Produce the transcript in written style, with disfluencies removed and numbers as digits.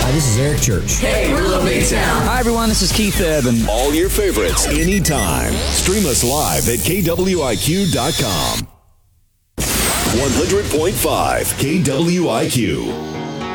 Hi, this is Eric Church. Hey, we're Love Town. Hi, everyone. This is Keith Evan. All your favorites, anytime. Stream us live at KWIQ.com. 100.5 KWIQ.